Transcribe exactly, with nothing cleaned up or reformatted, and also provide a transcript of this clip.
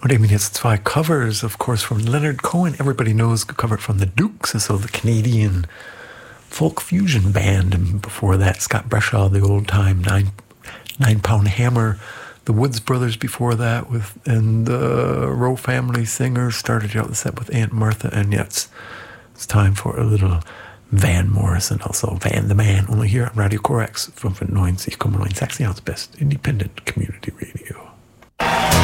Und eben jetzt zwei Covers, of course, from Leonard Cohen. Everybody knows, covered from the Dukes, so the Canadian folk fusion band. And before that, Scott Breshaw, the old-time nine, nine-pound hammer. The Woods Brothers before that, with and the Rowe Family Singers started out the set with Aunt Martha. And yet it's, it's time for a little Van Morrison, also Van the Man, only here on Radio Corax, fünfundneunzig Komma neun Sachsen-Anhalts Best Independent Community Radio.